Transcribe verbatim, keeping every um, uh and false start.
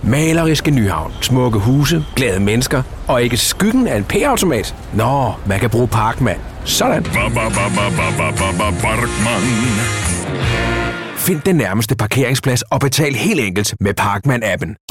Maleriske Nyhavn, smukke huse, glade mennesker og ikke skyggen af en P-automat. Nå, man kan bruge Parkman. Sådan. Find den nærmeste parkeringsplads og betal helt enkelt med Parkman-appen.